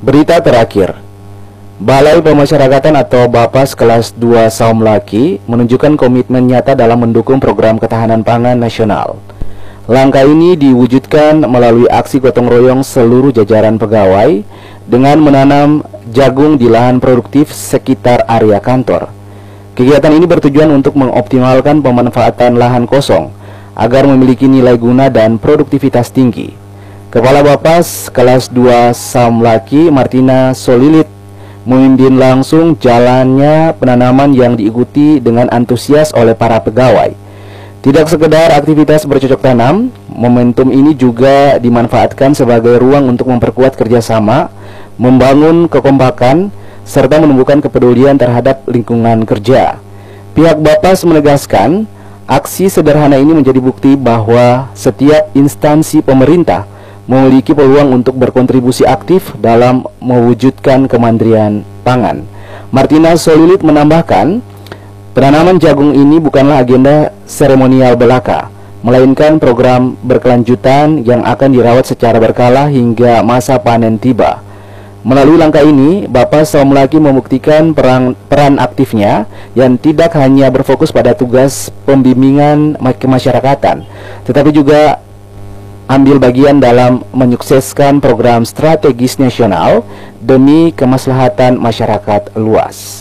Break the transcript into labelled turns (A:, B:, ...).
A: Berita terakhir, Balai Pemasyarakatan atau Bapas kelas 2 Saum Laki menunjukkan komitmen nyata dalam mendukung program ketahanan pangan nasional. Langkah ini diwujudkan melalui aksi gotong royong seluruh jajaran pegawai dengan menanam jagung di lahan produktif sekitar area kantor. Kegiatan ini bertujuan untuk mengoptimalkan pemanfaatan lahan kosong agar memiliki nilai guna dan produktivitas tinggi. Kepala Bapas kelas 2 Saum Laki Martina Solilit memimpin langsung jalannya penanaman yang diikuti dengan antusias oleh para pegawai. Tidak sekedar aktivitas bercocok tanam, momentum ini juga dimanfaatkan sebagai ruang untuk memperkuat kerjasama, membangun kekompakan, serta menumbuhkan kepedulian terhadap lingkungan kerja. Pihak Bapas menegaskan, aksi sederhana ini menjadi bukti bahwa setiap instansi pemerintah memiliki peluang untuk berkontribusi aktif dalam mewujudkan kemandirian pangan. Martina Solilit menambahkan, penanaman jagung ini bukanlah agenda seremonial belaka, melainkan program berkelanjutan yang akan dirawat secara berkala hingga masa panen tiba. Melalui langkah ini, Bapas Saum Laki membuktikan peran aktifnya yang tidak hanya berfokus pada tugas pembimbingan kemasyarakatan, tetapi juga ambil bagian dalam menyukseskan program strategis nasional demi kemaslahatan masyarakat luas.